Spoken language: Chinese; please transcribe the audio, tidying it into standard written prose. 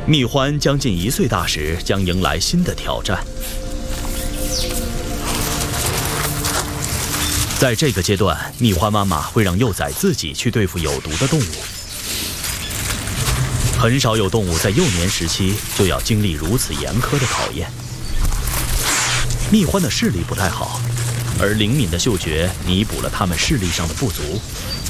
蜜獾将近1岁大时，将迎来新的挑战。在这个阶段，蜜獾妈妈会让幼崽自己去对付有毒的动物。很少有动物在幼年时期就要经历如此严苛的考验。蜜獾的视力不太好，而灵敏的嗅觉弥补了它们视力上的不足。